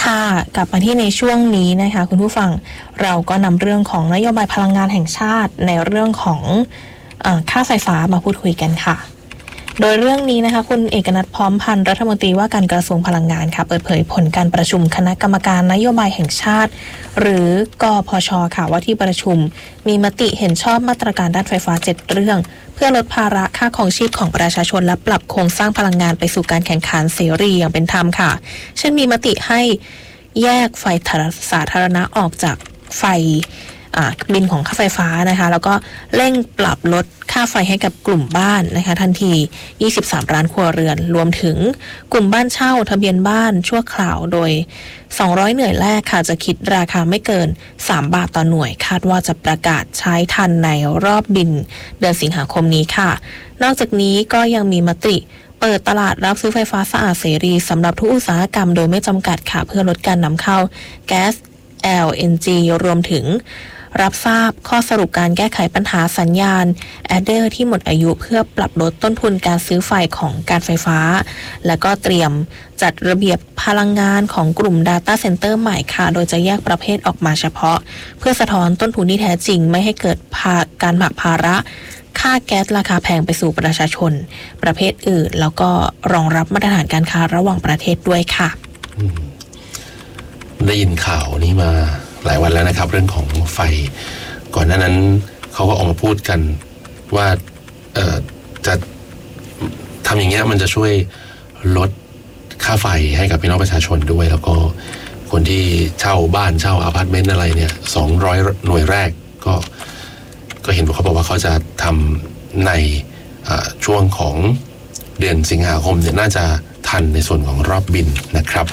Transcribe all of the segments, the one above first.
ค่ะกลับมาที่ในช่วงนี้นะคะคุณผู้ฟังเราก็นำเรื่องของนโยบายพลังงานแห่งชาติในเรื่องของค่าไฟฟ้ามาพูดคุยกันค่ะโดยเรื่องนี้นะคะคุณเอกนัท พร้อมพันธ์รัฐมนตรีว่าการกระทรวงพลังงานค่ะเปิดเผยผลการประชุมคณะกรรมการนโยบายแห่งชาติหรือกพช.ค่ะว่าที่ประชุมมีมติเห็นชอบมาตรการด้านไฟฟ้า7เรื่องเพื่อลดภาระค่าครองชีพของประชาชนและปรับโครงสร้างพลังงานไปสู่การแข่งขันเสรีอย่างเป็นธรรมค่ะเช่นมีมติให้แยกไฟสาธารณะออกจากไฟบินของค่าไฟฟ้านะคะแล้วก็เร่งปรับลดค่าไฟให้กับกลุ่มบ้านนะคะทันที23ล้านครัวเรือนรวมถึงกลุ่มบ้านเช่าทะเบียนบ้านชั่วคราวโดย200หน่วยแรกค่ะจะคิดราคาไม่เกิน3 บาทต่อหน่วยคาดว่าจะประกาศใช้ทันในรอบบินเดือนสิงหาคมนี้ค่ะนอกจากนี้ก็ยังมีมติเปิดตลาดรับซื้อไฟฟ้าสะอาดเสรีสำหรับทุกอุตสาหกรรมโดยไม่จำกัดค่ะเพื่อลดการนำเข้าแก๊ส LNG รวมถึงรับทราบข้อสรุปการแก้ไขปัญหาสัญญาณแอดเดอร์ที่หมดอายุเพื่อปรับลดต้นทุนการซื้อไฟของการไฟฟ้าและก็เตรียมจัดระเบียบพลังงานของกลุ่ม Data Center ใหม่ค่ะโดยจะแยกประเภทออกมาเฉพาะเพื่อสะท้อนต้นทุนที่แท้จริงไม่ให้เกิดการผลักภาระค่าแก๊สราคาแพงไปสู่ประชาชนประเภทอื่นแล้วก็รองรับมาตรฐานการค้าระหว่างประเทศด้วยค่ะได้ยินข่าวนี้มาหลายวันแล้วนะครับเรื่องของไฟก่อนหน้านั้นเขาก็ออกมาพูดกันว่าจะทำอย่างเงี้ยมันจะช่วยลดค่าไฟให้กับพี่น้องประชาชนด้วยแล้วก็คนที่เช่าบ้านเช่าอพาร์ตเมนต์อะไรเนี่ย200หน่วยแรกก็เห็นเขาบอกว่าเขาจะทำในช่วงของเดือนสิงหาคมเนี่ยน่าจะทันในส่วนของรอบบินนะครับ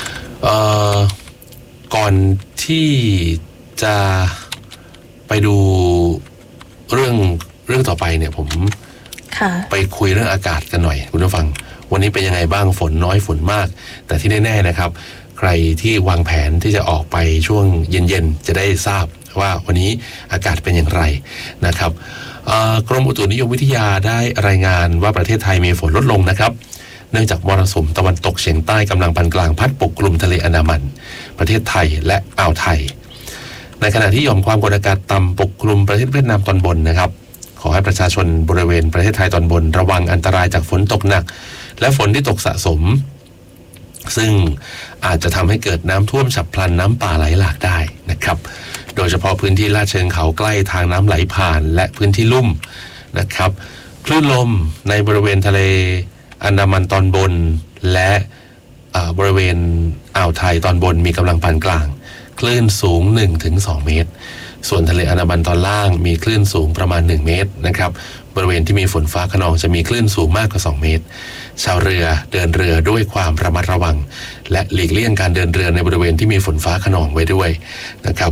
ก่อนที่จะไปดูเรื่องต่อไปเนี่ยผมไปคุยเรื่องอากาศกันหน่อยคุณผู้ฟังวันนี้เป็นยังไงบ้างฝนน้อยฝนมากแต่ที่แน่ๆนะครับใครที่วางแผนที่จะออกไปช่วงเย็นๆจะได้ทราบว่าวันนี้อากาศเป็นอย่างไรนะครับกรมอุตุนิยมวิทยาได้รายงานว่าประเทศไทยมีฝนลดลงนะครับเนื่องจากมรสุมตะวันตกเฉียงใต้กำลังปานกลางพัดปกคลุมทะเลอันดามันประเทศไทยและอ่าวไทยในขณะที่หย่อมความกดอากาศต่ำปกคลุมประเทศเวียดนามตอนบนนะครับขอให้ประชาชนบริเวณประเทศไทยตอนบนระวังอันตรายจากฝนตกหนักและฝนที่ตกสะสมซึ่งอาจจะทำให้เกิดน้ำท่วมฉับพลันน้ำป่าไหลหลากได้นะครับโดยเฉพาะพื้นที่ลาดเชิงเขาใกล้ทางน้ำไหลผ่านและพื้นที่ลุ่มนะครับคลื่นลมในบริเวณทะเลอันดามันตอนบนและบริเวณอ่าวไทยตอนบนมีกำลังปานกลางคลื่นสูง 1-2 เมตรส่วนทะเลอันดามันตอนล่างมีคลื่นสูงประมาณ1 เมตรนะครับบริเวณที่มีฝนฟ้าคะนองจะมีคลื่นสูงมากกว่า2 เมตรชาวเรือเดินเรือด้วยความระมัดระวังและหลีกเลี่ยงการเดินเรือในบริเวณที่มีฝนฟ้าคะนองไว้ด้วยนะครับ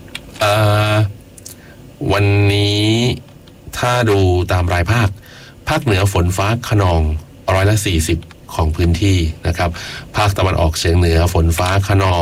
วันนี้ถ้าดูตามรายภาคเหนือฝนฟ้าคะนอง40%ของพื้นที่นะครับภาคตะวันออกเฉียงเหนือฝนฟ้าคะนอง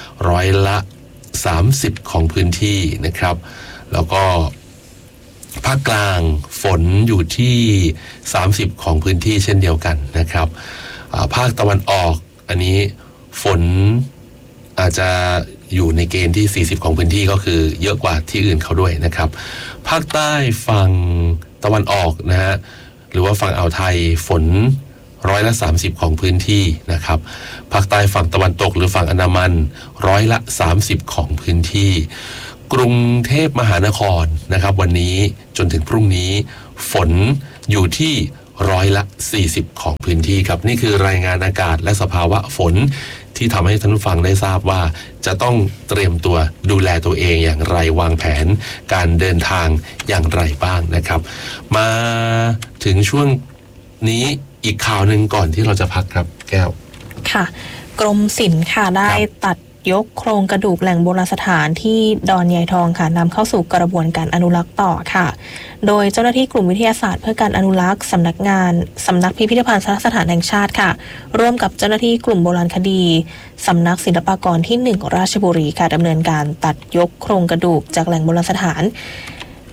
30%ของพื้นที่นะครับแล้วก็ภาคกลางฝนอยู่ที่30%ของพื้นที่เช่นเดียวกันนะครับภาคตะวันออกอันนี้ฝนอาจจะอยู่ในเกณฑ์ที่40%ของพื้นที่ก็คือเยอะกว่าที่อื่นเขาด้วยนะครับภาคใต้ฝั่งตะวันออกนะฮะหรือว่าฝั่งอ่าวไทยฝน30%ของพื้นที่นะครับภาคใต้ฝั่งตะวันตกหรือฝั่งอันดามัน30%ของพื้นที่กรุงเทพมหานครนะครับวันนี้จนถึงพรุ่งนี้ฝนอยู่ที่40%ของพื้นที่ครับนี่คือรายงานอากาศและสภาวะฝนที่ทำให้ท่านผู้ฟังได้ทราบว่าจะต้องเตรียมตัวดูแลตัวเองอย่างไรวางแผนการเดินทางอย่างไรบ้างนะครับมาถึงช่วงนี้อีกข่าวหนึ่งก่อนที่เราจะพักครับแก้วค่ะกรมศิลป์ค่ะได้ตัดยกโครงกระดูกแหล่งโบราณสถานที่ดอนยายทองค่ะนำเข้าสู่กระบวนการอนุรักษ์ต่อค่ะโดยเจ้าหน้าที่กลุ่มวิทยาศาสตร์เพื่อการอนุรักษ์สำนักพิพิธภัณฑ์สถานแห่งชาติค่ะร่วมกับเจ้าหน้าที่กลุ่มโบราณคดีสำนักศิลปากรที่1ราชบุรีค่ะดำเนินการตัดยกโครงกระดูกจากแหล่งโบราณสถาน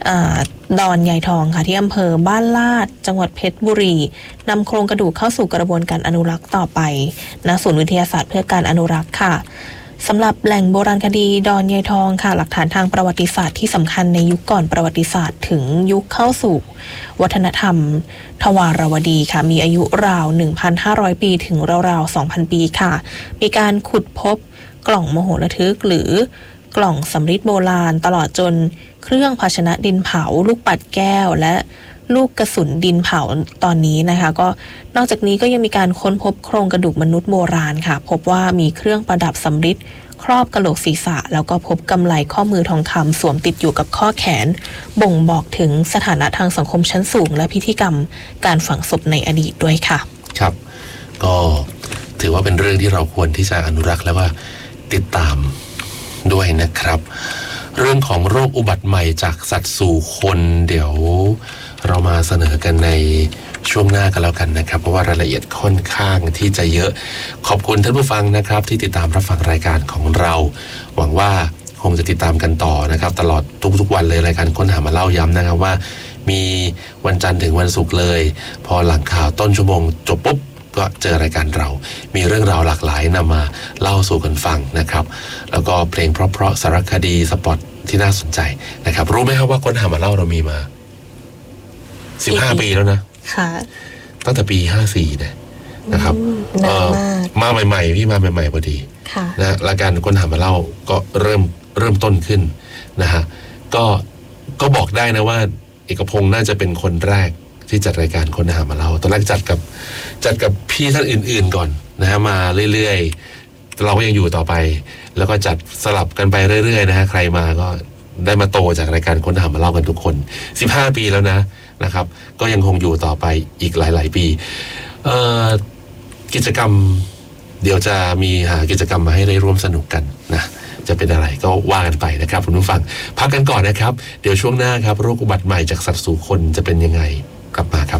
ดอนใหญ่ทองค่ะที่อำเภอบ้านลาดจังหวัดเพชรบุรีนำโครงกระดูกเข้าสู่กระบวนการอนุรักษ์ต่อไปณศูนย์วิทยาศาสตร์เพื่อการอนุรักษ์ค่ะสำหรับแหล่งโบราณคดีดอนใหญ่ทองค่ะหลักฐานทางประวัติศาสตร์ที่สำคัญในยุคก่อนประวัติศาสตร์ถึงยุคเข้าสู่วัฒนธรรมทวารวดีค่ะมีอายุราว 1,500 ปีถึงราวๆ 2,000 ปีค่ะมีการขุดพบกล่องมโหระทึกหรือกล่องสำริดโบราณตลอดจนเครื่องภาชนะดินเผาลูกปัดแก้วและลูกกระสุนดินเผาตอนนี้นะคะก็นอกจากนี้ก็ยังมีการค้นพบโครงกระดูกมนุษย์โบราณค่ะพบว่ามีเครื่องประดับสำริดครอบกะโหลกศีรษะแล้วก็พบกำไลข้อมือทองคำสวมติดอยู่กับข้อแขนบ่งบอกถึงสถานะทางสังคมชั้นสูงและพิธีกรรมการฝังศพในอดีตด้วยค่ะครับก็ถือว่าเป็นเรื่องที่เราควรที่จะอนุรักษ์และว่าติดตามด้วยนะครับเรื่องของโรคอุบัติใหม่จากสัตว์สู่คนเดี๋ยวเรามาเสนอกันในช่วงหน้ากันแล้วกันนะครับเพราะว่ารายละเอียดค่อนข้างที่จะเยอะขอบคุณท่านผู้ฟังนะครับที่ติดตามรับฟังรายการของเราหวังว่าคงจะติดตามกันต่อนะครับตลอดทุกๆวันเลยรายการค้นหามาเล่าย้ำนะครับว่ามีวันจันทร์ถึงวันศุกร์เลยพอหลังข่าวต้นชั่วโมงจบปุ๊บก็เจอรายการเรามีเรื่องราวหลากหลายนำมาเล่าสู่กันฟังนะครับแล้วก็เพลงเพราะๆสารคดีสปอตที่น่าสนใจนะครับรู้ไหมครับว่าค้นหามาเล่าเรามีมา15 ปีแล้วนะค่ะตั้งแต่ปี54นะครับมาใหม่ๆพี่มาใหม่ๆพอดีนะรายการค้นหามาเล่าก็เริ่มต้นขึ้นนะฮะก็บอกได้นะว่าเอกพงษ์น่าจะเป็นคนแรกที่จัดรายการค้นหามาเล่าตอนแรกจัดกับพี่ท่านอื่นๆก่อนนะฮะมาเรื่อยๆเราก็ยังอยู่ต่อไปแล้วก็จัดสลับกันไปเรื่อยๆนะฮะใครมาก็ได้มาโตจากรายการค้นหามาเล่ากันทุกคน15 ปีแล้วนะครับก็ยังคงอยู่ต่อไปอีกหลายๆปีกิจกรรมเดี๋ยวจะมีหากิจกรรมมาให้ได้ร่วมสนุกกันนะจะเป็นอะไรก็ว่ากันไปนะครับคุณผู้ฟังพักกันก่อนนะครับเดี๋ยวช่วงหน้าครับโรคอุบัติใหม่จากสัตว์สู่คนจะเป็นยังไงกลับมาครับ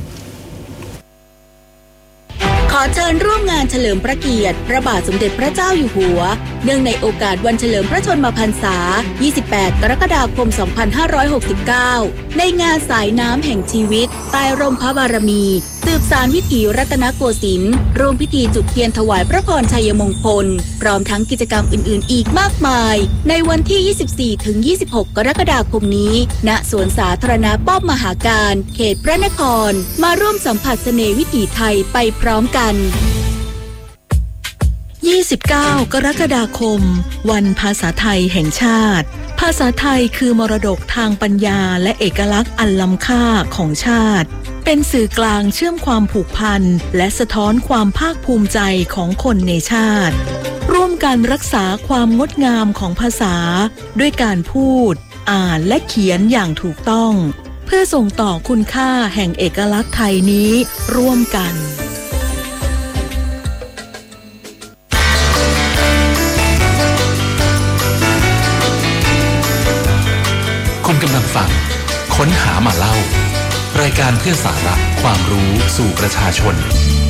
ขอเชิญร่วมงานเฉลิมพระเกียรติพระบาทสมเด็จพระเจ้าอยู่หัวเนื่องในโอกาสวันเฉลิมพระชนมพรรษา 28 กรกฎาคม 2569 ในงานสายน้ำแห่งชีวิตใต้ร่มพระบารมีสืบสานวิถีรัตนโกสินทร์ร่วมพิธีจุดเทียนถวายพระพรชัยมงคลพร้อมทั้งกิจกรรมอื่นๆอีกมากมายในวันที่ 24-26 กรกฎาคมนี้ณสวนสาธารณะป้อมมหาการเขตพระนครมาร่วมสัมผัสเสน่ห์วิถีไทยไปพร้อมกัน29 กรกฎาคมวันภาษาไทยแห่งชาติภาษาไทยคือมรดกทางปัญญาและเอกลักษณ์อันล้ำค่าของชาติเป็นสื่อกลางเชื่อมความผูกพันและสะท้อนความภาคภูมิใจของคนในชาติร่วมกันรักษาความงดงามของภาษาด้วยการพูดอ่านและเขียนอย่างถูกต้องเพื่อส่งต่อคุณค่าแห่งเอกลักษณ์ไทยนี้ร่วมกันคุณกำลังฟังค้นหามาเล่ารายการเพื่อสาระความรู้สู่ประชาชน